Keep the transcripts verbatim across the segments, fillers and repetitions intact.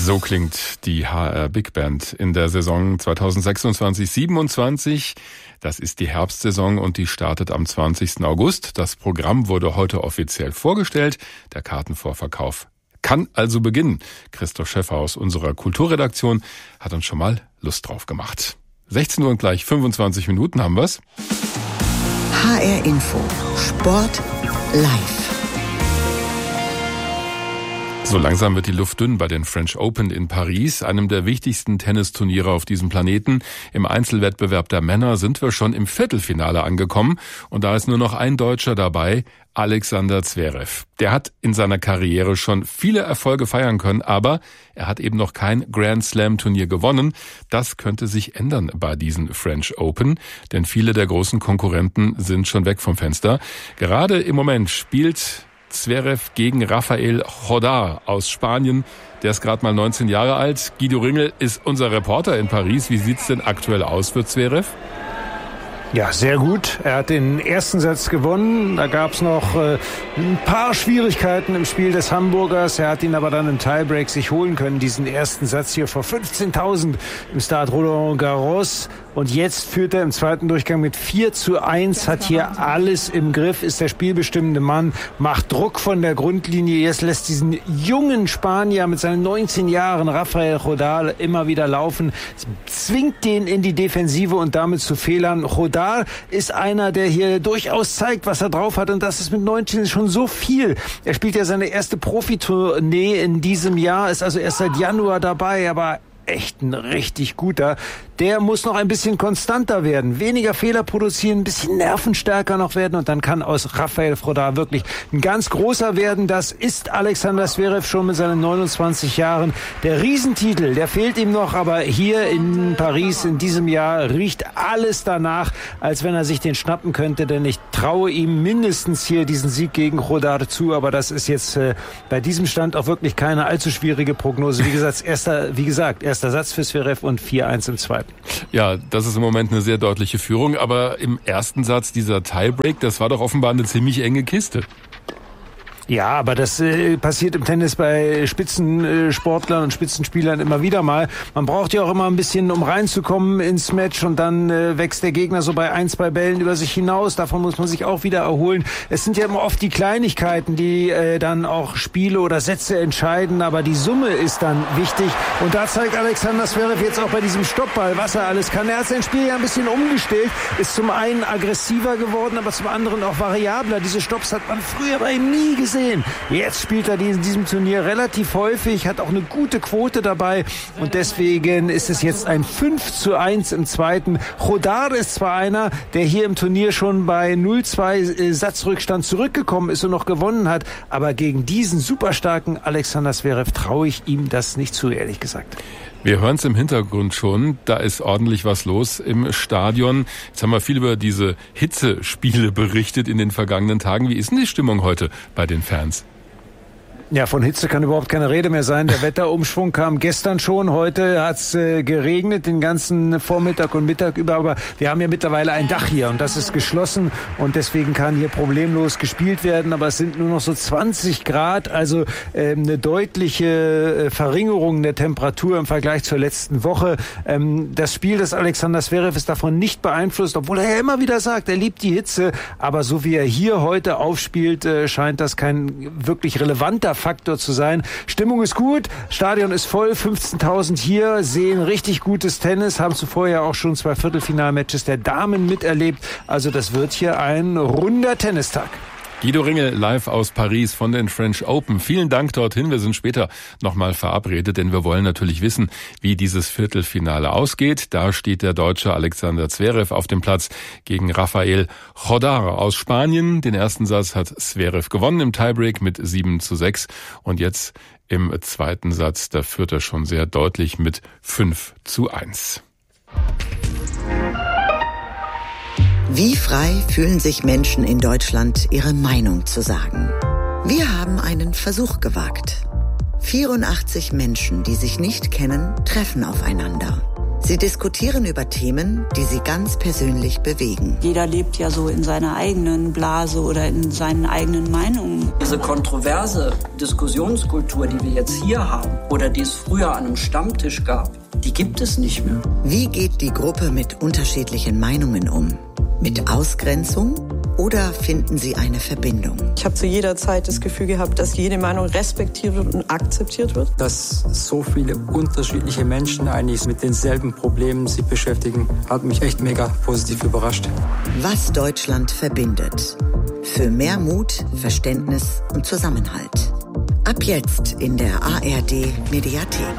So klingt die H R Big Band in der Saison zweitausendsechsundzwanzig siebenundzwanzig. Das ist die Herbstsaison und die startet am zwanzigsten August. Das Programm wurde heute offiziell vorgestellt. Der Kartenvorverkauf kann also beginnen. Christoph Schäffer aus unserer Kulturredaktion hat uns schon mal Lust drauf gemacht. sechzehn Uhr und gleich fünfundzwanzig Minuten haben wir's. H R Info. Sport live. So langsam wird die Luft dünn bei den French Open in Paris, einem der wichtigsten Tennisturniere auf diesem Planeten. Im Einzelwettbewerb der Männer sind wir schon im Viertelfinale angekommen und da ist nur noch ein Deutscher dabei, Alexander Zverev. Der hat in seiner Karriere schon viele Erfolge feiern können, aber er hat eben noch kein Grand Slam Turnier gewonnen. Das könnte sich ändern bei diesen French Open, denn viele der großen Konkurrenten sind schon weg vom Fenster. Gerade im Moment spielt Zverev gegen Rafael Jodar aus Spanien. Der ist gerade mal neunzehn Jahre alt. Guido Ringel ist unser Reporter in Paris. Wie sieht's denn aktuell aus für Zverev? Ja, sehr gut. Er hat den ersten Satz gewonnen. Da gab's noch äh, ein paar Schwierigkeiten im Spiel des Hamburgers. Er hat ihn aber dann im Tiebreak sich holen können, diesen ersten Satz hier vor fünfzehntausend im Stade Roland Garros. Und jetzt führt er im zweiten Durchgang mit vier zu eins, hat hier alles im Griff, ist der spielbestimmende Mann, macht Druck von der Grundlinie. Jetzt lässt diesen jungen Spanier mit seinen neunzehn Jahren, Rafael Jodar, immer wieder laufen, zwingt den in die Defensive und damit zu Fehlern. Jodar ist einer, der hier durchaus zeigt, was er drauf hat, und das ist mit neunzehn schon so viel. Er spielt ja seine erste Profitournee in diesem Jahr, ist also erst seit Januar dabei, aber echt ein richtig guter. Der muss noch ein bisschen konstanter werden, weniger Fehler produzieren, ein bisschen nervenstärker noch werden, und dann kann aus Rafael Jodar wirklich ein ganz großer werden. Das ist Alexander Zverev schon mit seinen neunundzwanzig Jahren. Der Riesentitel, der fehlt ihm noch, aber hier in Paris in diesem Jahr riecht alles danach, als wenn er sich den schnappen könnte, denn ich traue ihm mindestens hier diesen Sieg gegen Jodar zu, aber das ist jetzt äh, bei diesem Stand auch wirklich keine allzu schwierige Prognose. Wie gesagt, erster, wie gesagt, erster Satz für Zverev und vier eins im zweiten. Ja, das ist im Moment eine sehr deutliche Führung, aber im ersten Satz dieser Tiebreak, das war doch offenbar eine ziemlich enge Kiste. Ja, aber das äh, passiert im Tennis bei Spitzensportlern äh, und Spitzenspielern immer wieder mal. Man braucht ja auch immer ein bisschen, um reinzukommen ins Match, und dann äh, wächst der Gegner so bei ein, zwei Bällen über sich hinaus. Davon muss man sich auch wieder erholen. Es sind ja immer oft die Kleinigkeiten, die äh, dann auch Spiele oder Sätze entscheiden, aber die Summe ist dann wichtig. Und da zeigt Alexander Zverev jetzt auch bei diesem Stoppball, was er alles kann. Er hat sein Spiel ja ein bisschen umgestellt, ist zum einen aggressiver geworden, aber zum anderen auch variabler. Diese Stopps hat man früher bei ihm nie gesehen. Jetzt spielt er in diesem Turnier relativ häufig, hat auch eine gute Quote dabei, und deswegen ist es jetzt ein fünf zu eins im zweiten. Jodar ist zwar einer, der hier im Turnier schon bei null zwei Satzrückstand zurückgekommen ist und noch gewonnen hat, aber gegen diesen superstarken Alexander Zverev traue ich ihm das nicht zu, ehrlich gesagt. Wir hören es im Hintergrund schon, da ist ordentlich was los im Stadion. Jetzt haben wir viel über diese Hitzespiele berichtet in den vergangenen Tagen. Wie ist denn die Stimmung heute bei den Fans? Ja, von Hitze kann überhaupt keine Rede mehr sein. Der Wetterumschwung kam gestern schon. Heute hat's äh, geregnet den ganzen Vormittag und Mittag über. Aber wir haben ja mittlerweile ein Dach hier und das ist geschlossen. Und deswegen kann hier problemlos gespielt werden. Aber es sind nur noch so zwanzig Grad. Also äh, eine deutliche äh, Verringerung der Temperatur im Vergleich zur letzten Woche. Ähm, das Spiel des Alexander Zverev ist davon nicht beeinflusst. Obwohl er ja immer wieder sagt, er liebt die Hitze. Aber so wie er hier heute aufspielt, äh, scheint das kein wirklich relevanter Faktor zu sein. Stimmung ist gut, Stadion ist voll, fünfzehntausend hier, sehen richtig gutes Tennis, haben zuvor ja auch schon zwei Viertelfinalmatches der Damen miterlebt. Also das wird hier ein runder Tennistag. Guido Ringel live aus Paris von den French Open. Vielen Dank dorthin. Wir sind später nochmal verabredet, denn wir wollen natürlich wissen, wie dieses Viertelfinale ausgeht. Da steht der Deutsche Alexander Zverev auf dem Platz gegen Rafael Jodar aus Spanien. Den ersten Satz hat Zverev gewonnen im Tiebreak mit sieben zu sechs. Und jetzt im zweiten Satz, da führt er schon sehr deutlich mit fünf zu eins. Wie frei fühlen sich Menschen in Deutschland, ihre Meinung zu sagen? Wir haben einen Versuch gewagt. vierundachtzig Menschen, die sich nicht kennen, treffen aufeinander. Sie diskutieren über Themen, die sie ganz persönlich bewegen. Jeder lebt ja so in seiner eigenen Blase oder in seinen eigenen Meinungen. Diese kontroverse Diskussionskultur, die wir jetzt hier haben oder die es früher an einem Stammtisch gab, die gibt es nicht mehr. Wie geht die Gruppe mit unterschiedlichen Meinungen um? Mit Ausgrenzung oder finden sie eine Verbindung? Ich habe zu jeder Zeit das Gefühl gehabt, dass jede Meinung respektiert wird und akzeptiert wird. Dass so viele unterschiedliche Menschen eigentlich mit denselben Problemen sich beschäftigen, hat mich echt mega positiv überrascht. Was Deutschland verbindet. Für mehr Mut, Verständnis und Zusammenhalt. Ab jetzt in der A R D Mediathek.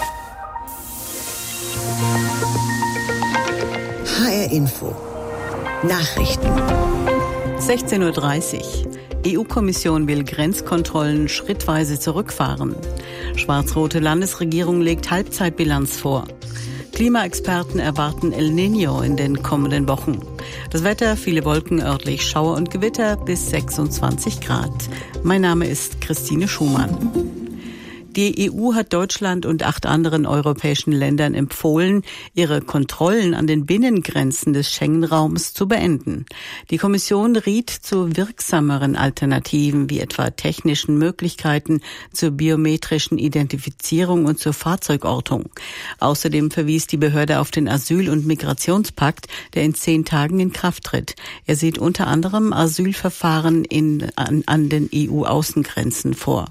H R Info. Nachrichten. sechzehn Uhr dreißig. E U-Kommission will Grenzkontrollen schrittweise zurückfahren. Schwarz-rote Landesregierung legt Halbzeitbilanz vor. Klimaexperten erwarten El Niño in den kommenden Wochen. Das Wetter, viele Wolken, örtlich Schauer und Gewitter bis sechsundzwanzig Grad. Mein Name ist Christine Schumann. Die E U hat Deutschland und acht anderen europäischen Ländern empfohlen, ihre Kontrollen an den Binnengrenzen des Schengen-Raums zu beenden. Die Kommission riet zu wirksameren Alternativen wie etwa technischen Möglichkeiten zur biometrischen Identifizierung und zur Fahrzeugortung. Außerdem verwies die Behörde auf den Asyl- und Migrationspakt, der in zehn Tagen in Kraft tritt. Er sieht unter anderem Asylverfahren in, an, an den E U-Außengrenzen vor.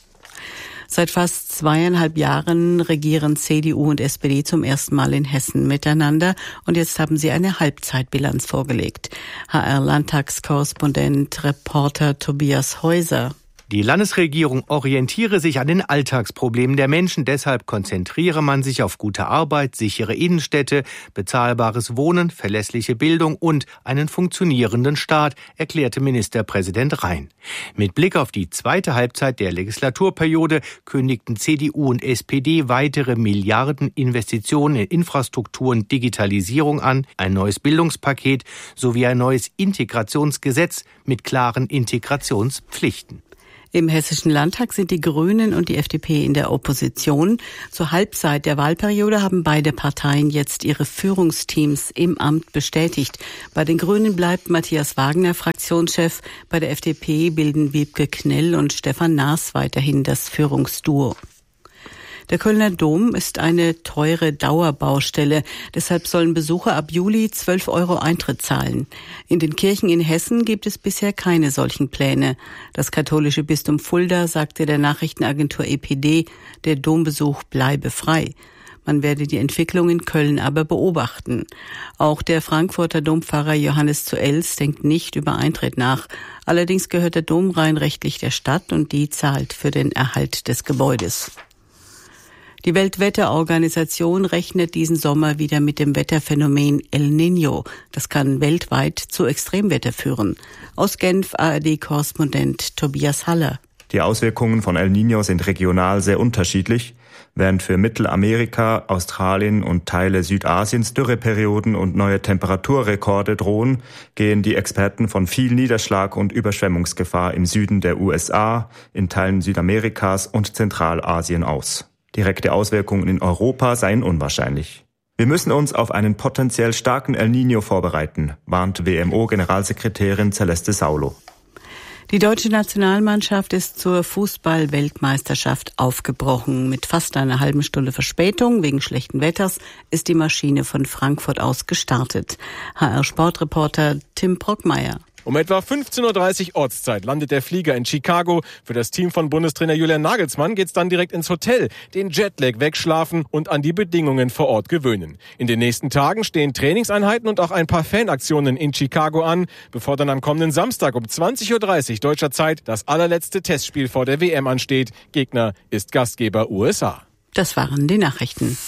Seit fast zweieinhalb Jahren regieren C D U und S P D zum ersten Mal in Hessen miteinander und jetzt haben sie eine Halbzeitbilanz vorgelegt. H R-Landtagskorrespondent Reporter Tobias Häuser. Die Landesregierung orientiere sich an den Alltagsproblemen der Menschen, deshalb konzentriere man sich auf gute Arbeit, sichere Innenstädte, bezahlbares Wohnen, verlässliche Bildung und einen funktionierenden Staat, erklärte Ministerpräsident Rhein. Mit Blick auf die zweite Halbzeit der Legislaturperiode kündigten C D U und S P D weitere Milliardeninvestitionen in Infrastruktur und Digitalisierung an, ein neues Bildungspaket sowie ein neues Integrationsgesetz mit klaren Integrationspflichten. Im Hessischen Landtag sind die Grünen und die F D P in der Opposition. Zur Halbzeit der Wahlperiode haben beide Parteien jetzt ihre Führungsteams im Amt bestätigt. Bei den Grünen bleibt Matthias Wagner Fraktionschef. Bei der F D P bilden Wiebke Knell und Stefan Naas weiterhin das Führungsduo. Der Kölner Dom ist eine teure Dauerbaustelle. Deshalb sollen Besucher ab Juli zwölf Euro Eintritt zahlen. In den Kirchen in Hessen gibt es bisher keine solchen Pläne. Das katholische Bistum Fulda sagte der Nachrichtenagentur E P D, der Dombesuch bleibe frei. Man werde die Entwicklung in Köln aber beobachten. Auch der Frankfurter Dompfarrer Johannes zu Els denkt nicht über Eintritt nach. Allerdings gehört der Dom rein rechtlich der Stadt und die zahlt für den Erhalt des Gebäudes. Die Weltwetterorganisation rechnet diesen Sommer wieder mit dem Wetterphänomen El Niño. Das kann weltweit zu Extremwetter führen. Aus Genf A R D-Korrespondent Tobias Haller. Die Auswirkungen von El Niño sind regional sehr unterschiedlich. Während für Mittelamerika, Australien und Teile Südasiens Dürreperioden und neue Temperaturrekorde drohen, gehen die Experten von viel Niederschlag und Überschwemmungsgefahr im Süden der U S A, in Teilen Südamerikas und Zentralasien aus. Direkte Auswirkungen in Europa seien unwahrscheinlich. Wir müssen uns auf einen potenziell starken El Niño vorbereiten, warnt W M O-Generalsekretärin Celeste Saulo. Die deutsche Nationalmannschaft ist zur Fußball-Weltmeisterschaft aufgebrochen. Mit fast einer halben Stunde Verspätung wegen schlechten Wetters ist die Maschine von Frankfurt aus gestartet. H R-Sportreporter Tim Brockmeier. Um etwa fünfzehn Uhr dreißig Ortszeit landet der Flieger in Chicago. Für das Team von Bundestrainer Julian Nagelsmann geht's dann direkt ins Hotel, den Jetlag wegschlafen und an die Bedingungen vor Ort gewöhnen. In den nächsten Tagen stehen Trainingseinheiten und auch ein paar Fanaktionen in Chicago an, bevor dann am kommenden Samstag um zwanzig Uhr dreißig deutscher Zeit das allerletzte Testspiel vor der W M ansteht. Gegner ist Gastgeber U S A. Das waren die Nachrichten.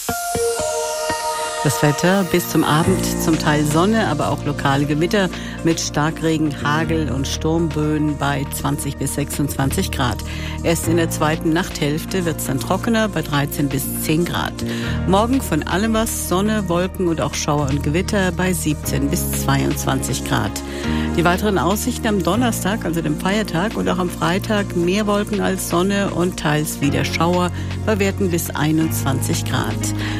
Das Wetter bis zum Abend zum Teil Sonne, aber auch lokale Gewitter mit Starkregen, Hagel und Sturmböen bei zwanzig bis sechsundzwanzig Grad. Erst in der zweiten Nachthälfte wird es dann trockener bei dreizehn bis zehn Grad. Morgen von allem was, Sonne, Wolken und auch Schauer und Gewitter bei siebzehn bis zweiundzwanzig Grad. Die weiteren Aussichten am Donnerstag, also dem Feiertag, und auch am Freitag mehr Wolken als Sonne und teils wieder Schauer bei Werten bis einundzwanzig Grad.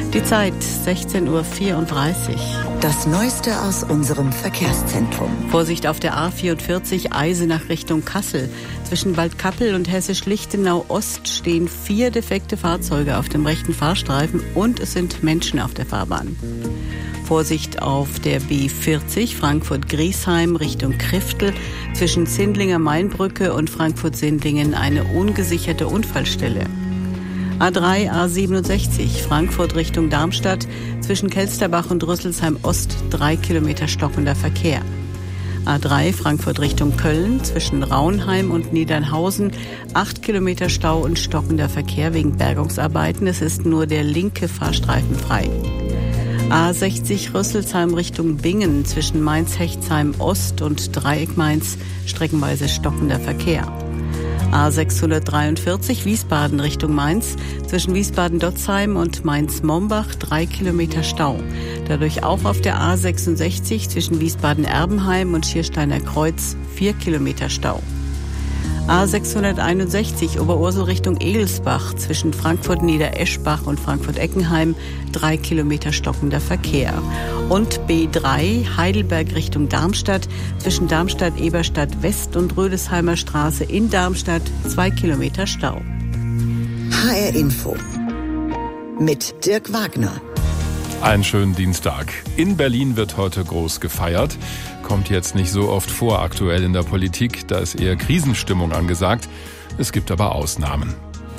Die Zeit sechzehn Uhr vierunddreißig. Das Neueste aus unserem Verkehrszentrum. Vorsicht auf der A vierundvierzig Eisenach Richtung Kassel. Zwischen Waldkappel und Hessisch-Lichtenau Ost stehen vier defekte Fahrzeuge auf dem rechten Fahrstreifen und es sind Menschen auf der Fahrbahn. Vorsicht auf der B vierzig Frankfurt-Griesheim Richtung Kriftel. Zwischen Zindlinger Mainbrücke und Frankfurt-Sindlingen eine ungesicherte Unfallstelle. A drei A siebenundsechzig Frankfurt Richtung Darmstadt. Zwischen Kelsterbach und Rüsselsheim Ost drei Kilometer stockender Verkehr. A drei Frankfurt Richtung Köln. Zwischen Raunheim und Niedernhausen acht Kilometer Stau und stockender Verkehr wegen Bergungsarbeiten. Es ist nur der linke Fahrstreifen frei. A sechzig Rüsselsheim Richtung Bingen. Zwischen Mainz-Hechtsheim Ost und Dreieck Mainz streckenweise stockender Verkehr. A sechshundertdreiundvierzig Wiesbaden Richtung Mainz. Zwischen Wiesbaden-Dotzheim und Mainz-Mombach drei Kilometer Stau. Dadurch auch auf der A sechsundsechzig zwischen Wiesbaden-Erbenheim und Schiersteiner Kreuz vier Kilometer Stau. A sechshunderteinundsechzig Oberursel Richtung Egelsbach. Zwischen Frankfurt-Niedereschbach und Frankfurt-Eckenheim drei Kilometer stockender Verkehr. Und B drei Heidelberg Richtung Darmstadt. Zwischen Darmstadt-Eberstadt-West und Rödesheimer Straße in Darmstadt zwei Kilometer Stau. H R Info mit Dirk Wagner. Einen schönen Dienstag. In Berlin wird heute groß gefeiert. Kommt jetzt nicht so oft vor aktuell in der Politik. Da ist eher Krisenstimmung angesagt. Es gibt aber Ausnahmen.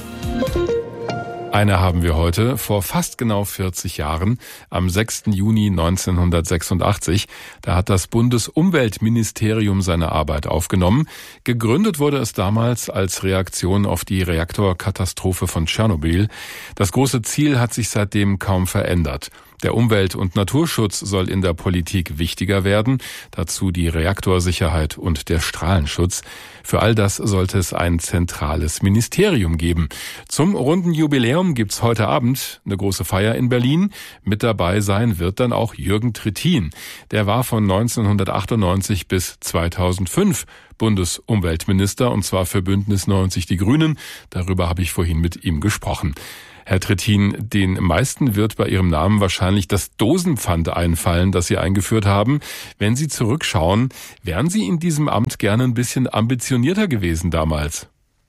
Eine haben wir heute. Vor fast genau vierzig Jahren, am sechsten Juni neunzehnhundertsechsundachtzig, da hat das Bundesumweltministerium seine Arbeit aufgenommen. Gegründet wurde es damals als Reaktion auf die Reaktorkatastrophe von Tschernobyl. Das große Ziel hat sich seitdem kaum verändert. Der Umwelt- und Naturschutz soll in der Politik wichtiger werden, dazu die Reaktorsicherheit und der Strahlenschutz. Für all das sollte es ein zentrales Ministerium geben. Zum runden Jubiläum gibt's heute Abend eine große Feier in Berlin. Mit dabei sein wird dann auch Jürgen Trittin. Der war von neunzehnhundertachtundneunzig bis zweitausendfünf Bundesumweltminister, und zwar für Bündnis neunzig Die Grünen. Darüber habe ich vorhin mit ihm gesprochen. Herr Trittin, den meisten wird bei Ihrem Namen wahrscheinlich das Dosenpfand einfallen, das Sie eingeführt haben. Wenn Sie zurückschauen, wären Sie in diesem Amt gerne ein bisschen ambitionierter gewesen damals?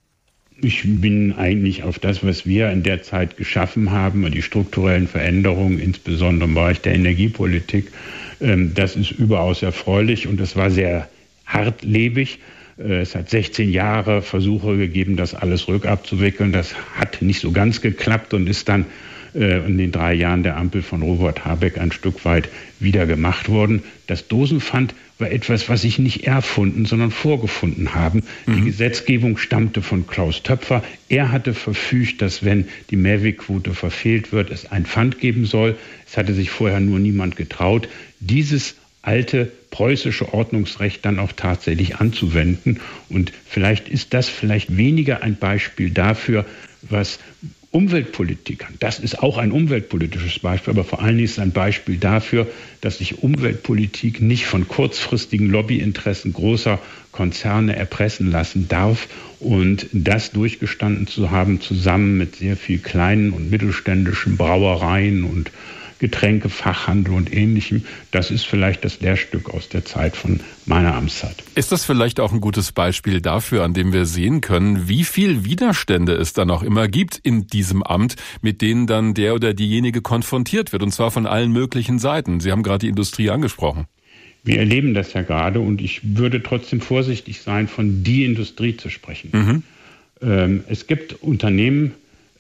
Ich bin eigentlich auf das, was wir in der Zeit geschaffen haben und die strukturellen Veränderungen, insbesondere im Bereich der Energiepolitik, das ist überaus erfreulich und das war sehr hartlebig. Es hat sechzehn Jahre Versuche gegeben, das alles rückabzuwickeln. Das hat nicht so ganz geklappt und ist dann äh, in den drei Jahren der Ampel von Robert Habeck ein Stück weit wieder gemacht worden. Das Dosenpfand war etwas, was ich nicht erfunden, sondern vorgefunden haben. Mhm. Die Gesetzgebung stammte von Klaus Töpfer. Er hatte verfügt, dass wenn die Mehrwegquote verfehlt wird, es ein Pfand geben soll. Es hatte sich vorher nur niemand getraut, dieses alte preußische Ordnungsrecht dann auch tatsächlich anzuwenden. Und vielleicht ist das vielleicht weniger ein Beispiel dafür, was Umweltpolitik, das ist auch ein umweltpolitisches Beispiel, aber vor allen Dingen ist es ein Beispiel dafür, dass sich Umweltpolitik nicht von kurzfristigen Lobbyinteressen großer Konzerne erpressen lassen darf. Und das durchgestanden zu haben, zusammen mit sehr viel kleinen und mittelständischen Brauereien und Getränkefachhandel und Ähnlichem, das ist vielleicht das Lehrstück aus der Zeit von meiner Amtszeit. Ist das vielleicht auch ein gutes Beispiel dafür, an dem wir sehen können, wie viel Widerstände es dann auch immer gibt in diesem Amt, mit denen dann der oder diejenige konfrontiert wird, und zwar von allen möglichen Seiten? Sie haben gerade die Industrie angesprochen. Wir erleben das ja gerade und ich würde trotzdem vorsichtig sein, von die Industrie zu sprechen. Mhm. Ähm, es gibt Unternehmen,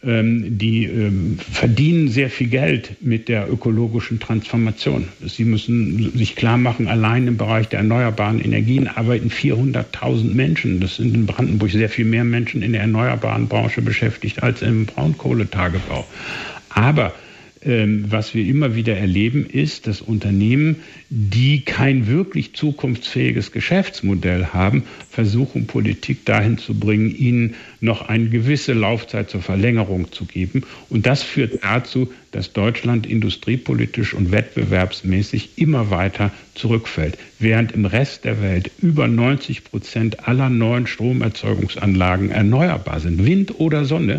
die ähm, verdienen sehr viel Geld mit der ökologischen Transformation. Sie müssen sich klar machen, allein im Bereich der erneuerbaren Energien arbeiten vierhunderttausend Menschen. Das sind in Brandenburg sehr viel mehr Menschen in der erneuerbaren Branche beschäftigt als im Braunkohletagebau. Aber ähm, was wir immer wieder erleben, ist, dass Unternehmen, die kein wirklich zukunftsfähiges Geschäftsmodell haben, versuchen, Politik dahin zu bringen, ihnen noch eine gewisse Laufzeit zur Verlängerung zu geben. Und das führt dazu, dass Deutschland industriepolitisch und wettbewerbsmäßig immer weiter zurückfällt. Während im Rest der Welt über neunzig Prozent aller neuen Stromerzeugungsanlagen erneuerbar sind, Wind oder Sonne,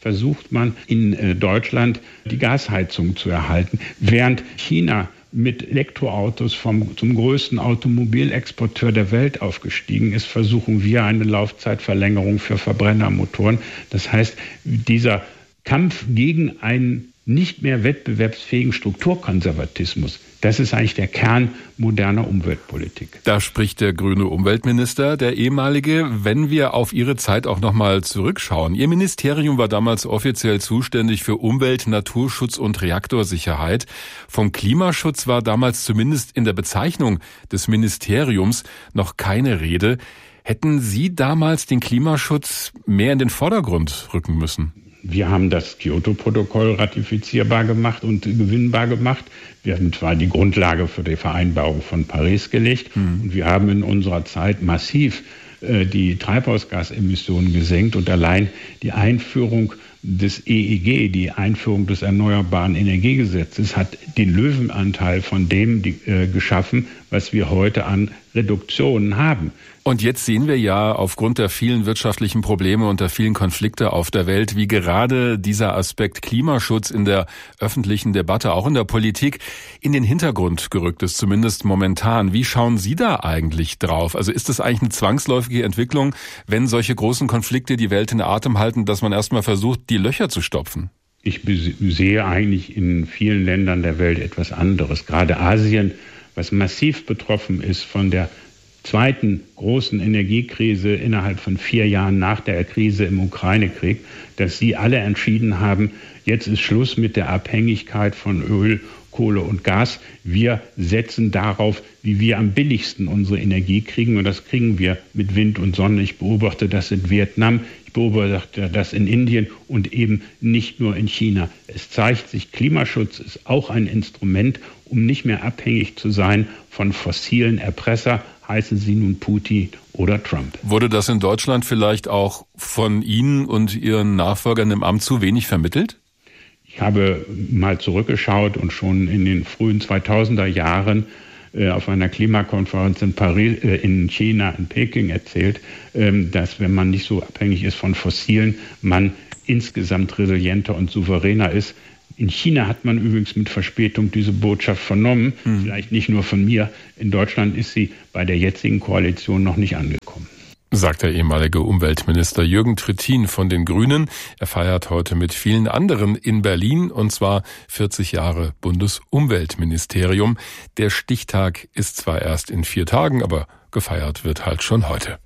versucht man in Deutschland die Gasheizung zu erhalten, während China mit Elektroautos vom, zum größten Automobilexporteur der Welt aufgestiegen ist, versuchen wir eine Laufzeitverlängerung für Verbrennermotoren. Das heißt, dieser Kampf gegen einen nicht mehr wettbewerbsfähigen Strukturkonservatismus, das ist eigentlich der Kern moderner Umweltpolitik. Da spricht der grüne Umweltminister, der ehemalige. Wenn wir auf Ihre Zeit auch nochmal zurückschauen. Ihr Ministerium war damals offiziell zuständig für Umwelt, Naturschutz und Reaktorsicherheit. Vom Klimaschutz war damals zumindest in der Bezeichnung des Ministeriums noch keine Rede. Hätten Sie damals den Klimaschutz mehr in den Vordergrund rücken müssen? Wir haben das Kyoto-Protokoll ratifizierbar gemacht und gewinnbar gemacht. Wir haben zwar die Grundlage für die Vereinbarung von Paris gelegt mhm. und wir haben in unserer Zeit massiv äh, die Treibhausgasemissionen gesenkt und allein die Einführung des E E G, die Einführung des Erneuerbaren Energiegesetzes, hat den Löwenanteil von dem die, äh, geschaffen, was wir heute an Reduktionen haben. Und jetzt sehen wir ja aufgrund der vielen wirtschaftlichen Probleme und der vielen Konflikte auf der Welt, wie gerade dieser Aspekt Klimaschutz in der öffentlichen Debatte, auch in der Politik, in den Hintergrund gerückt ist, zumindest momentan. Wie schauen Sie da eigentlich drauf? Also ist das eigentlich eine zwangsläufige Entwicklung, wenn solche großen Konflikte die Welt in Atem halten, dass man erstmal versucht, die Löcher zu stopfen? Ich sehe eigentlich in vielen Ländern der Welt etwas anderes. Gerade Asien, was massiv betroffen ist von der zweiten großen Energiekrise innerhalb von vier Jahren nach der Krise im Ukraine-Krieg, dass sie alle entschieden haben, jetzt ist Schluss mit der Abhängigkeit von Öl, Kohle und Gas. Wir setzen darauf, wie wir am billigsten unsere Energie kriegen. Und das kriegen wir mit Wind und Sonne. Ich beobachte das in Vietnam, ich beobachte das in Indien und eben nicht nur in China. Es zeigt sich, Klimaschutz ist auch ein Instrument, um nicht mehr abhängig zu sein von fossilen Erpresser, heißen sie nun Putin oder Trump. Wurde das in Deutschland vielleicht auch von Ihnen und Ihren Nachfolgern im Amt zu wenig vermittelt? Ich habe mal zurückgeschaut und schon in den frühen zweitausender Jahren äh, auf einer Klimakonferenz in Paris, äh, in China, in Peking erzählt, äh, dass wenn man nicht so abhängig ist von Fossilen, man insgesamt resilienter und souveräner ist. In China hat man übrigens mit Verspätung diese Botschaft vernommen, hm. vielleicht nicht nur von mir. In Deutschland ist sie bei der jetzigen Koalition noch nicht angekommen. Sagt der ehemalige Umweltminister Jürgen Trittin von den Grünen. Er feiert heute mit vielen anderen in Berlin, und zwar vierzig Jahre Bundesumweltministerium. Der Stichtag ist zwar erst in vier Tagen, aber gefeiert wird halt schon heute.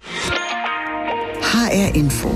H R Info.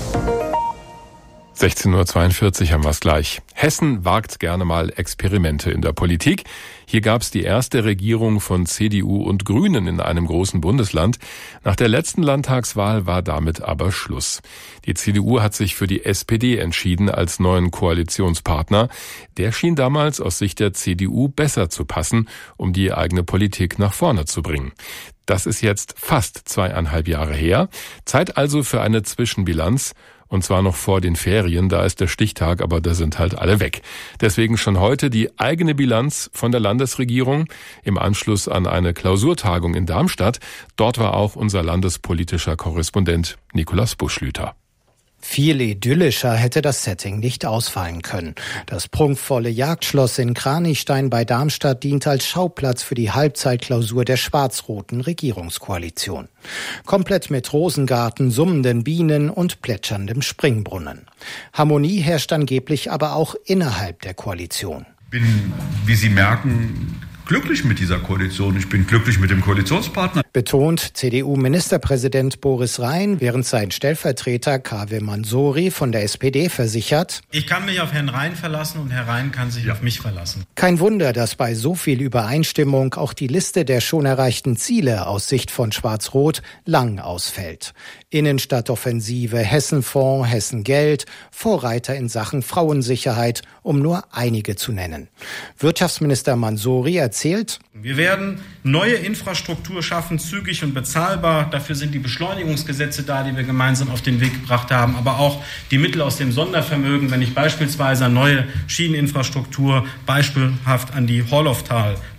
sechzehn Uhr zweiundvierzig haben wir es gleich. Hessen wagt gerne mal Experimente in der Politik. Hier gab es die erste Regierung von C D U und Grünen in einem großen Bundesland. Nach der letzten Landtagswahl war damit aber Schluss. Die C D U hat sich für die S P D entschieden als neuen Koalitionspartner. Der schien damals aus Sicht der C D U besser zu passen, um die eigene Politik nach vorne zu bringen. Das ist jetzt fast zweieinhalb Jahre her. Zeit also für eine Zwischenbilanz. Und zwar noch vor den Ferien, da ist der Stichtag, aber da sind halt alle weg. Deswegen schon heute die eigene Bilanz von der Landesregierung im Anschluss an eine Klausurtagung in Darmstadt. Dort war auch unser landespolitischer Korrespondent Nikolaus Buschlüter. Viel idyllischer hätte das Setting nicht ausfallen können. Das prunkvolle Jagdschloss in Kranichstein bei Darmstadt dient als Schauplatz für die Halbzeitklausur der schwarz-roten Regierungskoalition. Komplett mit Rosengarten, summenden Bienen und plätscherndem Springbrunnen. Harmonie herrscht angeblich aber auch innerhalb der Koalition. Ich bin, wie Sie merken, glücklich mit dieser Koalition. Ich bin glücklich mit dem Koalitionspartner. Betont C D U-Ministerpräsident Boris Rhein, während sein Stellvertreter Kaweh Mansouri von der S P D versichert: Ich kann mich auf Herrn Rhein verlassen und Herr Rhein kann sich ja. auf mich verlassen. Kein Wunder, dass bei so viel Übereinstimmung auch die Liste der schon erreichten Ziele aus Sicht von Schwarz-Rot lang ausfällt. Innenstadtoffensive, Hessenfonds, Hessengeld, Vorreiter in Sachen Frauensicherheit, um nur einige zu nennen. Wirtschaftsminister Mansouri erzählt: Wir werden neue Infrastruktur schaffen, zügig und bezahlbar. Dafür sind die Beschleunigungsgesetze da, die wir gemeinsam auf den Weg gebracht haben, aber auch die Mittel aus dem Sondervermögen, wenn ich beispielsweise an neue Schieneninfrastruktur beispielhaft an die Horlofftal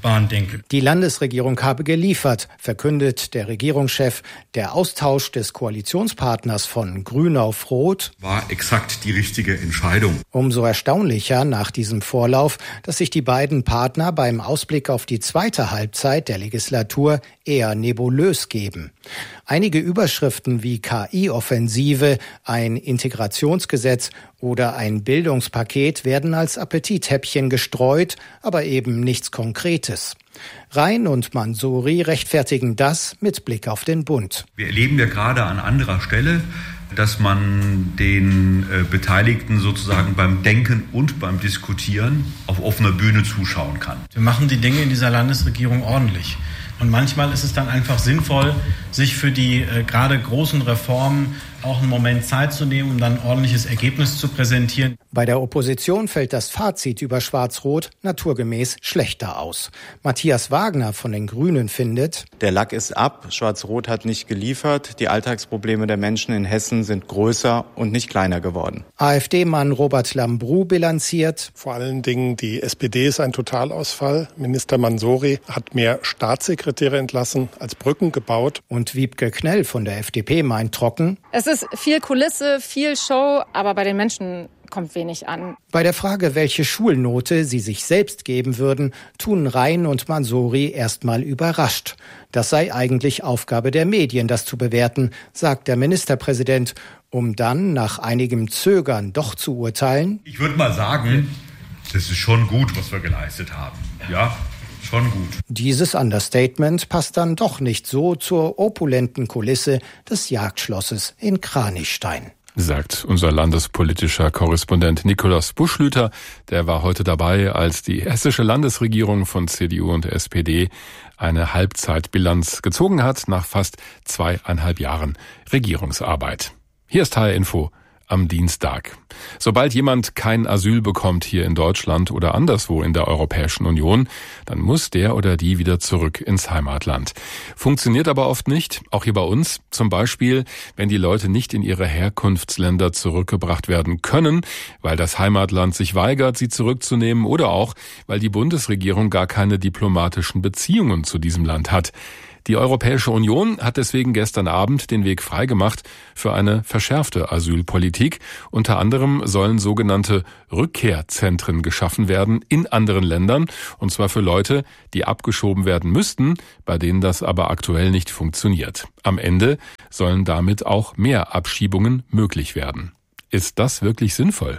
Bahn denke. Die Landesregierung habe geliefert, verkündet der Regierungschef. Der Austausch des Koalitionspartners von Grün auf Rot war exakt die richtige Entscheidung. Umso erstaunlicher nach diesem Vorlauf, dass sich die beiden Partner beim Ausblick auf die zweite Halbzeit der Legislatur eher nebulös geben. Einige Überschriften wie K I-Offensive, ein Integrationsgesetz oder ein Bildungspaket werden als Appetithäppchen gestreut, aber eben nichts Konkretes. Rhein und Mansouri rechtfertigen das mit Blick auf den Bund. Wir erleben ja gerade an anderer Stelle, dass man den äh, Beteiligten sozusagen beim Denken und beim Diskutieren auf offener Bühne zuschauen kann. Wir machen die Dinge in dieser Landesregierung ordentlich. Und manchmal ist es dann einfach sinnvoll, sich für die äh, gerade großen Reformen auch einen Moment Zeit zu nehmen, um dann ein ordentliches Ergebnis zu präsentieren. Bei der Opposition fällt das Fazit über Schwarz-Rot naturgemäß schlechter aus. Matthias Wagner von den Grünen findet: Der Lack ist ab, Schwarz-Rot hat nicht geliefert, die Alltagsprobleme der Menschen in Hessen sind größer und nicht kleiner geworden. AfD-Mann Robert Lambrou bilanziert: Vor allen Dingen die S P D ist ein Totalausfall. Minister Mansouri hat mehr Staatssekretäre entlassen als Brücken gebaut. Und Wiebke Knell von der F D P meint trocken: Es ist viel Kulisse, viel Show, aber bei den Menschen kommt wenig an. Bei der Frage, welche Schulnote sie sich selbst geben würden, tun Rhein und Mansouri erstmal überrascht. Das sei eigentlich Aufgabe der Medien, das zu bewerten, sagt der Ministerpräsident, um dann nach einigem Zögern doch zu urteilen: Ich würde mal sagen, das ist schon gut, was wir geleistet haben. Ja, schon gut. Dieses Understatement passt dann doch nicht so zur opulenten Kulisse des Jagdschlosses in Kranichstein. Sagt unser landespolitischer Korrespondent Nikolaus Buschlüter. Der war heute dabei, als die hessische Landesregierung von C D U und S P D eine Halbzeitbilanz gezogen hat nach fast zweieinhalb Jahren Regierungsarbeit. Hier ist H R Info am Dienstag. Sobald jemand kein Asyl bekommt hier in Deutschland oder anderswo in der Europäischen Union, dann muss der oder die wieder zurück ins Heimatland. Funktioniert aber oft nicht, auch hier bei uns. Zum Beispiel, wenn die Leute nicht in ihre Herkunftsländer zurückgebracht werden können, weil das Heimatland sich weigert, sie zurückzunehmen, oder auch, weil die Bundesregierung gar keine diplomatischen Beziehungen zu diesem Land hat. Die Europäische Union hat deswegen gestern Abend den Weg freigemacht für eine verschärfte Asylpolitik. Unter anderem sollen sogenannte Rückkehrzentren geschaffen werden in anderen Ländern, und zwar für Leute, die abgeschoben werden müssten, bei denen das aber aktuell nicht funktioniert. Am Ende sollen damit auch mehr Abschiebungen möglich werden. Ist das wirklich sinnvoll?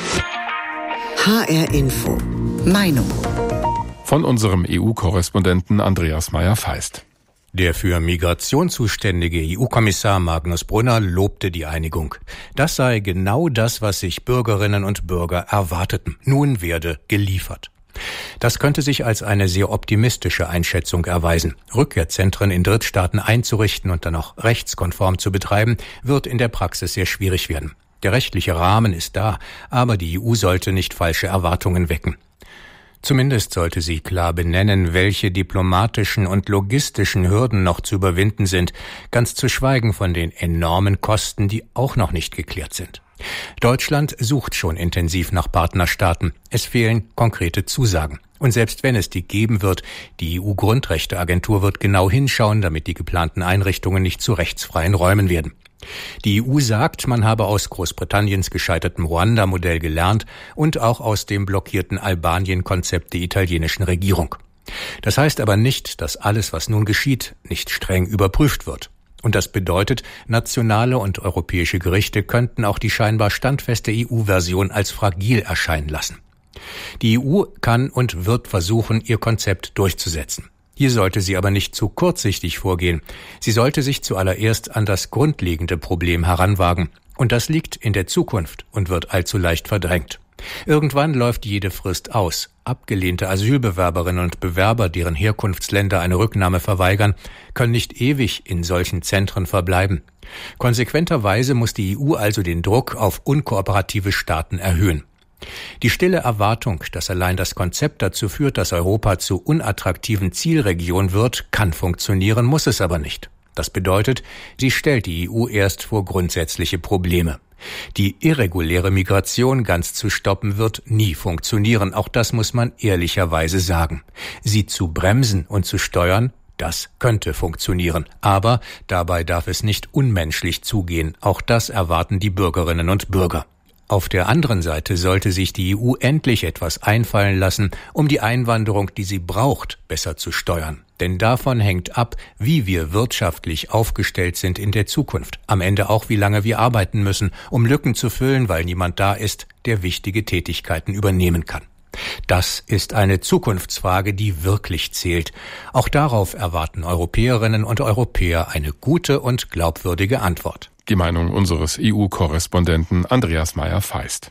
H R Info. Meinung. Von unserem E U-Korrespondenten Andreas Meyer-Feist. Der für Migration zuständige E U-Kommissar Magnus Brunner lobte die Einigung. Das sei genau das, was sich Bürgerinnen und Bürger erwarteten. Nun werde geliefert. Das könnte sich als eine sehr optimistische Einschätzung erweisen. Rückkehrzentren in Drittstaaten einzurichten und dann auch rechtskonform zu betreiben, wird in der Praxis sehr schwierig werden. Der rechtliche Rahmen ist da, aber die E U sollte nicht falsche Erwartungen wecken. Zumindest sollte sie klar benennen, welche diplomatischen und logistischen Hürden noch zu überwinden sind, ganz zu schweigen von den enormen Kosten, die auch noch nicht geklärt sind. Deutschland sucht schon intensiv nach Partnerstaaten. Es fehlen konkrete Zusagen. Und selbst wenn es die geben wird, die E U-Grundrechteagentur wird genau hinschauen, damit die geplanten Einrichtungen nicht zu rechtsfreien Räumen werden. Die E U sagt, man habe aus Großbritanniens gescheitertem Ruanda-Modell gelernt und auch aus dem blockierten Albanien-Konzept der italienischen Regierung. Das heißt aber nicht, dass alles, was nun geschieht, nicht streng überprüft wird. Und das bedeutet, nationale und europäische Gerichte könnten auch die scheinbar standfeste E U-Version als fragil erscheinen lassen. Die E U kann und wird versuchen, ihr Konzept durchzusetzen. Hier sollte sie aber nicht zu kurzsichtig vorgehen. Sie sollte sich zuallererst an das grundlegende Problem heranwagen. Und das liegt in der Zukunft und wird allzu leicht verdrängt. Irgendwann läuft jede Frist aus. Abgelehnte Asylbewerberinnen und Bewerber, deren Herkunftsländer eine Rücknahme verweigern, können nicht ewig in solchen Zentren verbleiben. Konsequenterweise muss die E U also den Druck auf unkooperative Staaten erhöhen. Die stille Erwartung, dass allein das Konzept dazu führt, dass Europa zu unattraktiven Zielregion wird, kann funktionieren, muss es aber nicht. Das bedeutet, sie stellt die E U erst vor grundsätzliche Probleme. Die irreguläre Migration ganz zu stoppen wird nie funktionieren, auch das muss man ehrlicherweise sagen. Sie zu bremsen und zu steuern, das könnte funktionieren, aber dabei darf es nicht unmenschlich zugehen, auch das erwarten die Bürgerinnen und Bürger. Auf der anderen Seite sollte sich die E U endlich etwas einfallen lassen, um die Einwanderung, die sie braucht, besser zu steuern. Denn davon hängt ab, wie wir wirtschaftlich aufgestellt sind in der Zukunft. Am Ende auch, wie lange wir arbeiten müssen, um Lücken zu füllen, weil niemand da ist, der wichtige Tätigkeiten übernehmen kann. Das ist eine Zukunftsfrage, die wirklich zählt. Auch darauf erwarten Europäerinnen und Europäer eine gute und glaubwürdige Antwort. Die Meinung unseres E U-Korrespondenten Andreas Meyer-Feist.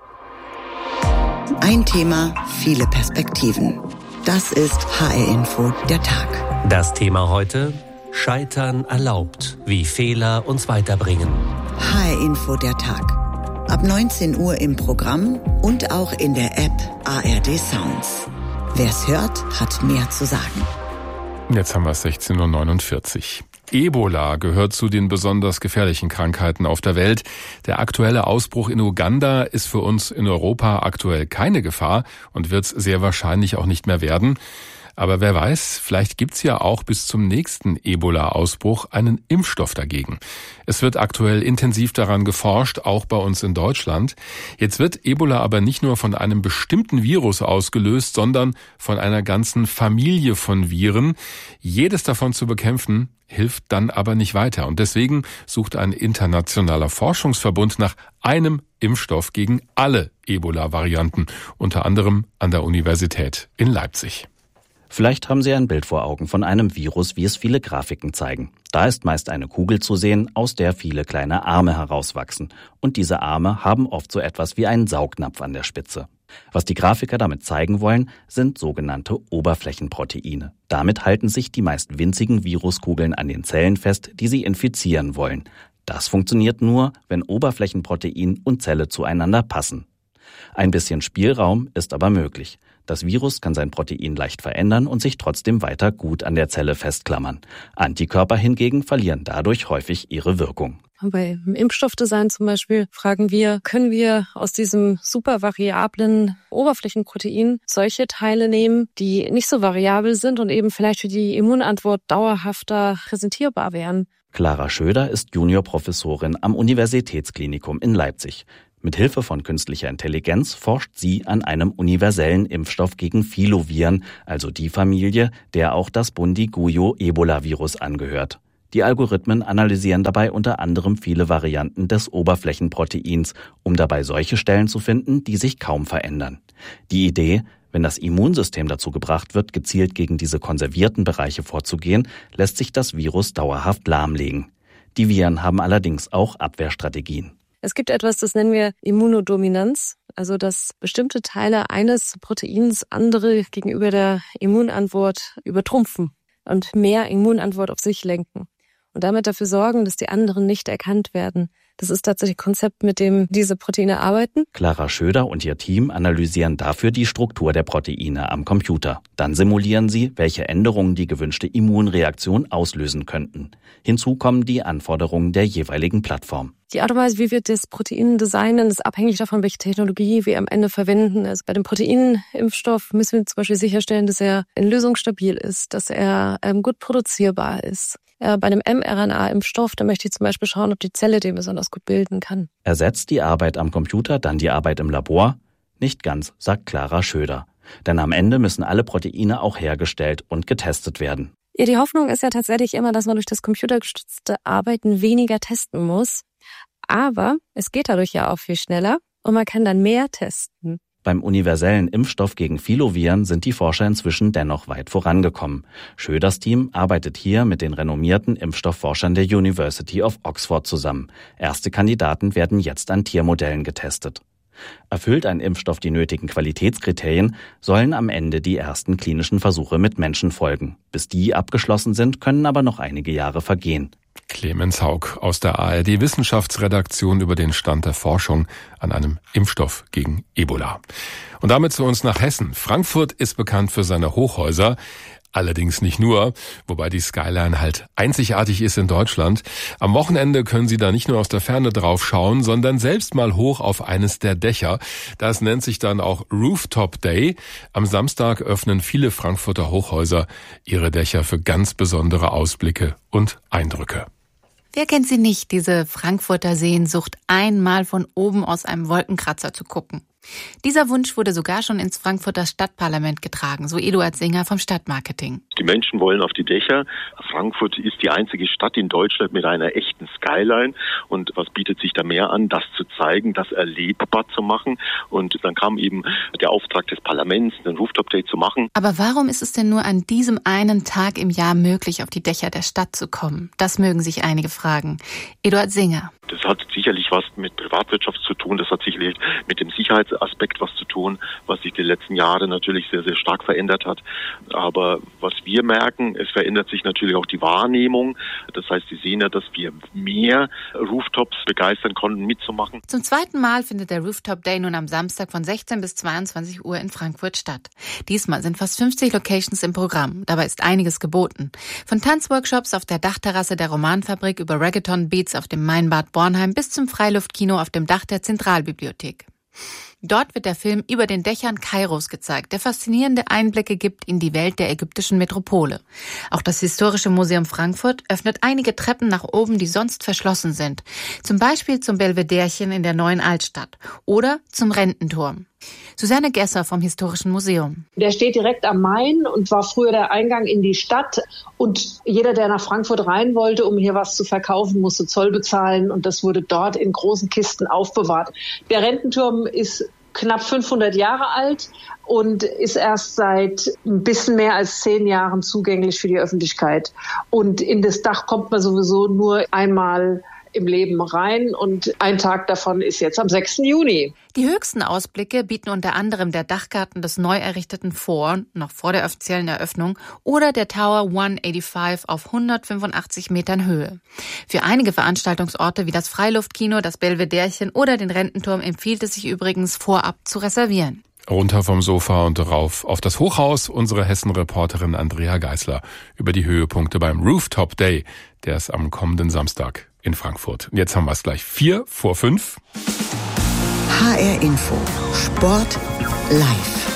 Ein Thema, viele Perspektiven. Das ist H R-Info der Tag. Das Thema heute: Scheitern erlaubt, wie Fehler uns weiterbringen. H R-Info der Tag. Ab neunzehn Uhr im Programm und auch in der App A R D Sounds. Wer's hört, hat mehr zu sagen. Jetzt haben wir es sechzehn Uhr neunundvierzig. Ebola gehört zu den besonders gefährlichen Krankheiten auf der Welt. Der aktuelle Ausbruch in Uganda ist für uns in Europa aktuell keine Gefahr und wird es sehr wahrscheinlich auch nicht mehr werden. Aber wer weiß, vielleicht gibt's ja auch bis zum nächsten Ebola-Ausbruch einen Impfstoff dagegen. Es wird aktuell intensiv daran geforscht, auch bei uns in Deutschland. Jetzt wird Ebola aber nicht nur von einem bestimmten Virus ausgelöst, sondern von einer ganzen Familie von Viren. Jedes davon zu bekämpfen, hilft dann aber nicht weiter. Und deswegen sucht ein internationaler Forschungsverbund nach einem Impfstoff gegen alle Ebola-Varianten, unter anderem an der Universität in Leipzig. Vielleicht haben Sie ein Bild vor Augen von einem Virus, wie es viele Grafiken zeigen. Da ist meist eine Kugel zu sehen, aus der viele kleine Arme herauswachsen. Und diese Arme haben oft so etwas wie einen Saugnapf an der Spitze. Was die Grafiker damit zeigen wollen, sind sogenannte Oberflächenproteine. Damit halten sich die meist winzigen Viruskugeln an den Zellen fest, die sie infizieren wollen. Das funktioniert nur, wenn Oberflächenprotein und Zelle zueinander passen. Ein bisschen Spielraum ist aber möglich. Das Virus kann sein Protein leicht verändern und sich trotzdem weiter gut an der Zelle festklammern. Antikörper hingegen verlieren dadurch häufig ihre Wirkung. Bei Impfstoffdesign zum Beispiel fragen wir, können wir aus diesem super variablen Oberflächenprotein solche Teile nehmen, die nicht so variabel sind und eben vielleicht für die Immunantwort dauerhafter präsentierbar wären. Clara Schöder ist Juniorprofessorin am Universitätsklinikum in Leipzig. Mit Hilfe von künstlicher Intelligenz forscht sie an einem universellen Impfstoff gegen Filoviren, also die Familie, der auch das Bundiguyo-Ebola-Virus angehört. Die Algorithmen analysieren dabei unter anderem viele Varianten des Oberflächenproteins, um dabei solche Stellen zu finden, die sich kaum verändern. Die Idee: Wenn das Immunsystem dazu gebracht wird, gezielt gegen diese konservierten Bereiche vorzugehen, lässt sich das Virus dauerhaft lahmlegen. Die Viren haben allerdings auch Abwehrstrategien. Es gibt etwas, das nennen wir Immunodominanz, also dass bestimmte Teile eines Proteins andere gegenüber der Immunantwort übertrumpfen und mehr Immunantwort auf sich lenken und damit dafür sorgen, dass die anderen nicht erkannt werden. Das ist tatsächlich ein Konzept, mit dem diese Proteine arbeiten. Clara Schöder und ihr Team analysieren dafür die Struktur der Proteine am Computer. Dann simulieren sie, welche Änderungen die gewünschte Immunreaktion auslösen könnten. Hinzu kommen die Anforderungen der jeweiligen Plattform. Die Art und Weise, wie wir das Protein designen, ist abhängig davon, welche Technologie wir am Ende verwenden. Also bei dem Proteinimpfstoff müssen wir zum Beispiel sicherstellen, dass er in Lösung stabil ist, dass er ähm, gut produzierbar ist. Äh, bei einem mRNA-Impfstoff, da möchte ich zum Beispiel schauen, ob die Zelle den besonders gut bilden kann. Ersetzt die Arbeit am Computer dann die Arbeit im Labor? Nicht ganz, sagt Clara Schöder. Denn am Ende müssen alle Proteine auch hergestellt und getestet werden. Ja, die Hoffnung ist ja tatsächlich immer, dass man durch das computergestützte Arbeiten weniger testen muss. Aber es geht dadurch ja auch viel schneller und man kann dann mehr testen. Beim universellen Impfstoff gegen Filoviren sind die Forscher inzwischen dennoch weit vorangekommen. Schöders Team arbeitet hier mit den renommierten Impfstoffforschern der University of Oxford zusammen. Erste Kandidaten werden jetzt an Tiermodellen getestet. Erfüllt ein Impfstoff die nötigen Qualitätskriterien, sollen am Ende die ersten klinischen Versuche mit Menschen folgen. Bis die abgeschlossen sind, können aber noch einige Jahre vergehen. Clemens Haug aus der A R D Wissenschaftsredaktion über den Stand der Forschung an einem Impfstoff gegen Ebola. Und damit zu uns nach Hessen. Frankfurt ist bekannt für seine Hochhäuser. Allerdings nicht nur, wobei die Skyline halt einzigartig ist in Deutschland. Am Wochenende können Sie da nicht nur aus der Ferne drauf schauen, sondern selbst mal hoch auf eines der Dächer. Das nennt sich dann auch Rooftop Day. Am Samstag öffnen viele Frankfurter Hochhäuser ihre Dächer für ganz besondere Ausblicke und Eindrücke. Wer kennt sie nicht, diese Frankfurter Sehnsucht, einmal von oben aus einem Wolkenkratzer zu gucken? Dieser Wunsch wurde sogar schon ins Frankfurter Stadtparlament getragen, so Eduard Singer vom Stadtmarketing. Die Menschen wollen auf die Dächer. Frankfurt ist die einzige Stadt in Deutschland mit einer echten Skyline. Und was bietet sich da mehr an, das zu zeigen, das erlebbar zu machen? Und dann kam eben der Auftrag des Parlaments, den Rooftop Day zu machen. Aber warum ist es denn nur an diesem einen Tag im Jahr möglich, auf die Dächer der Stadt zu kommen? Das mögen sich einige fragen. Eduard Singer. Das hat sicherlich was mit Privatwirtschaft zu tun, das hat sicherlich mit dem Sicherheitsaspekt was zu tun, was sich die letzten Jahre natürlich sehr, sehr stark verändert hat. Aber was wir merken, es verändert sich natürlich auch die Wahrnehmung. Das heißt, Sie sehen ja, dass wir mehr Rooftops begeistern konnten, mitzumachen. Zum zweiten Mal findet der Rooftop Day nun am Samstag von sechzehn bis zweiundzwanzig Uhr in Frankfurt statt. Diesmal sind fast fünfzig Locations im Programm. Dabei ist einiges geboten. Von Tanzworkshops auf der Dachterrasse der Romanfabrik über Reggaeton-Beats auf dem Mainbad Bornheim bis zum Freiluftkino auf dem Dach der Zentralbibliothek. Dort wird der Film Über den Dächern Kairos gezeigt, der faszinierende Einblicke gibt in die Welt der ägyptischen Metropole. Auch das Historische Museum Frankfurt öffnet einige Treppen nach oben, die sonst verschlossen sind. Zum Beispiel zum Belvederchen in der neuen Altstadt oder zum Rententurm. Susanne Gesser vom Historischen Museum. Der steht direkt am Main und war früher der Eingang in die Stadt. Und jeder, der nach Frankfurt rein wollte, um hier was zu verkaufen, musste Zoll bezahlen. Und das wurde dort in großen Kisten aufbewahrt. Der Rententurm ist knapp fünfhundert Jahre alt und ist erst seit ein bisschen mehr als zehn Jahren zugänglich für die Öffentlichkeit. Und in das Dach kommt man sowieso nur einmal im Leben rein und ein Tag davon ist jetzt am sechsten Juni. Die höchsten Ausblicke bieten unter anderem der Dachgarten des neu errichteten Four, noch vor der offiziellen Eröffnung, oder der Tower hundertfünfundachtzig auf hundertfünfundachtzig Metern Höhe. Für einige Veranstaltungsorte wie das Freiluftkino, das Belvederchen oder den Rententurm empfiehlt es sich übrigens vorab zu reservieren. Runter vom Sofa und rauf auf das Hochhaus, unsere Hessen-Reporterin Andrea Geisler über die Höhepunkte beim Rooftop Day, der ist am kommenden Samstag in Frankfurt. Und jetzt haben wir es gleich vier vor fünf. H R Info. Sport live.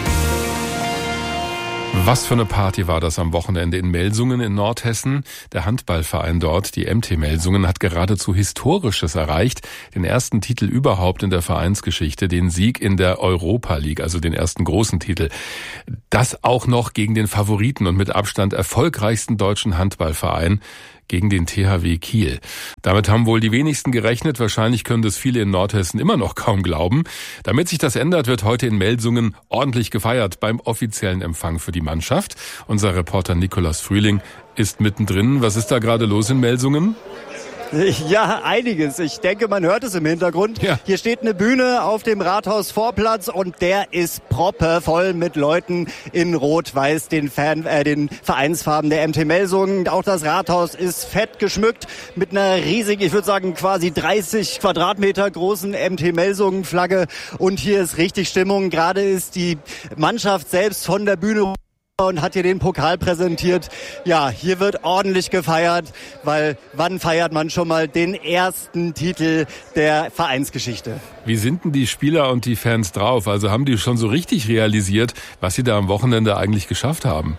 Was für eine Party war das am Wochenende in Melsungen in Nordhessen. Der Handballverein dort, die M T Melsungen, hat geradezu Historisches erreicht. Den ersten Titel überhaupt in der Vereinsgeschichte, den Sieg in der Europa League, also den ersten großen Titel. Das auch noch gegen den Favoriten und mit Abstand erfolgreichsten deutschen Handballverein, gegen den T H W Kiel. Damit haben wohl die wenigsten gerechnet. Wahrscheinlich können das viele in Nordhessen immer noch kaum glauben. Damit sich das ändert, wird heute in Melsungen ordentlich gefeiert beim offiziellen Empfang für die Mannschaft. Unser Reporter Nikolaus Frühling ist mittendrin. Was ist da gerade los in Melsungen? Ja, einiges. Ich denke, man hört es im Hintergrund. Ja. Hier steht eine Bühne auf dem Rathausvorplatz und der ist proppevoll mit Leuten in Rot-Weiß, den, Fan, äh, den Vereinsfarben der M T Melsungen. Auch das Rathaus ist fett geschmückt mit einer riesigen, ich würde sagen quasi dreißig Quadratmeter großen M T Melsungen-Flagge. Und hier ist richtig Stimmung. Gerade ist die Mannschaft selbst von der Bühne und hat hier den Pokal präsentiert. Ja, hier wird ordentlich gefeiert, weil wann feiert man schon mal den ersten Titel der Vereinsgeschichte? Wie sind denn die Spieler und die Fans drauf? Also haben die schon so richtig realisiert, was sie da am Wochenende eigentlich geschafft haben?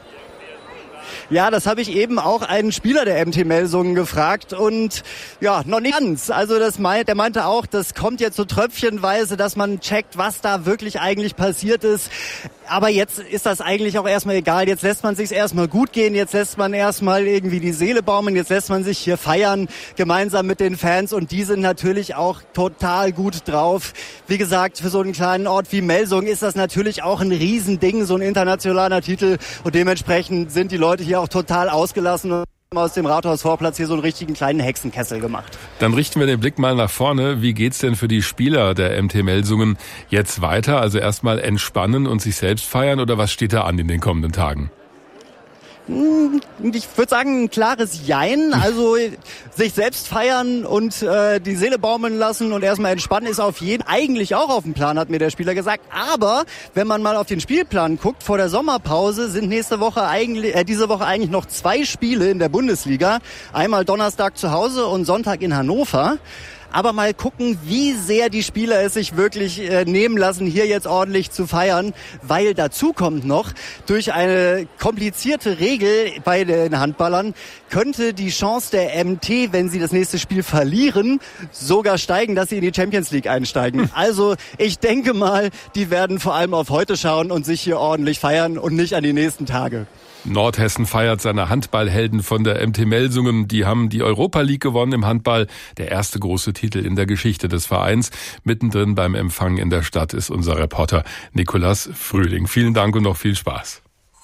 Ja, das habe ich eben auch einen Spieler der M T Melsungen gefragt und ja, noch nicht ganz. Also das meint, der meinte auch, das kommt jetzt so tröpfchenweise, dass man checkt, was da wirklich eigentlich passiert ist. Aber jetzt ist das eigentlich auch erstmal egal. Jetzt lässt man sich's erstmal gut gehen. Jetzt lässt man erstmal irgendwie die Seele baumeln. Jetzt lässt man sich hier feiern, gemeinsam mit den Fans. Und die sind natürlich auch total gut drauf. Wie gesagt, für so einen kleinen Ort wie Melsungen ist das natürlich auch ein Riesending, so ein internationaler Titel. Und dementsprechend sind die Leute hier auch total ausgelassen und aus dem Rathausvorplatz hier so einen richtigen kleinen Hexenkessel gemacht. Dann richten wir den Blick mal nach vorne. Wie geht's denn für die Spieler der M T Melsungen jetzt weiter? Also erstmal entspannen und sich selbst feiern oder was steht da an in den kommenden Tagen? Ich würde sagen, ein klares Jein. Also sich selbst feiern und äh, die Seele baumeln lassen und erstmal entspannen ist auf jeden eigentlich auch auf dem Plan, hat mir der Spieler gesagt. Aber wenn man mal auf den Spielplan guckt, vor der Sommerpause sind nächste Woche eigentlich, äh, diese Woche eigentlich noch zwei Spiele in der Bundesliga. Einmal Donnerstag zu Hause und Sonntag in Hannover. Aber mal gucken, wie sehr die Spieler es sich wirklich äh, nehmen lassen, hier jetzt ordentlich zu feiern. Weil dazu kommt noch, durch eine komplizierte Regel bei den Handballern könnte die Chance der M T, wenn sie das nächste Spiel verlieren, sogar steigen, dass sie in die Champions League einsteigen. Also ich denke mal, die werden vor allem auf heute schauen und sich hier ordentlich feiern und nicht an die nächsten Tage. Nordhessen feiert seine Handballhelden von der M T Melsungen. Die haben die Europa League gewonnen im Handball. Der erste große Titel in der Geschichte des Vereins. Mittendrin beim Empfang in der Stadt ist unser Reporter Nikolas Frühling. Vielen Dank und noch viel Spaß.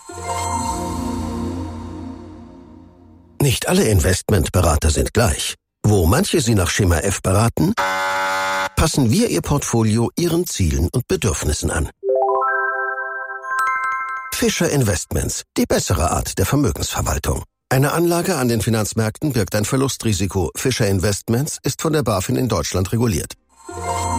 Nicht alle Investmentberater sind gleich. Wo manche Sie nach Schema F beraten, passen wir Ihr Portfolio Ihren Zielen und Bedürfnissen an. Fischer Investments, die bessere Art der Vermögensverwaltung. Eine Anlage an den Finanzmärkten birgt ein Verlustrisiko. Fischer Investments ist von der BaFin in Deutschland reguliert.